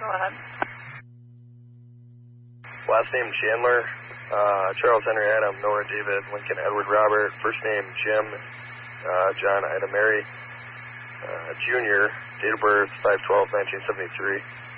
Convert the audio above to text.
Go ahead. Last name Chandler, Charles Henry Adam, Nora David, Lincoln Edward Robert. First name Jim, John Ida Mary, Junior, date of birth 5/12/1973.